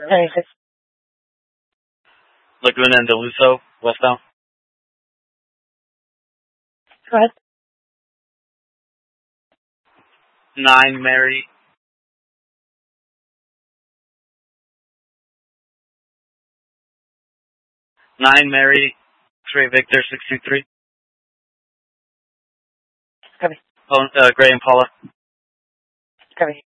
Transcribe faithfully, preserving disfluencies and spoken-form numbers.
Hey, six. Laguna and Deluso, westbound. Go ahead. Nine Mary. Nine Mary. Trey Victor six two three. Copy. Oh, uh, Gray Impala. Copy.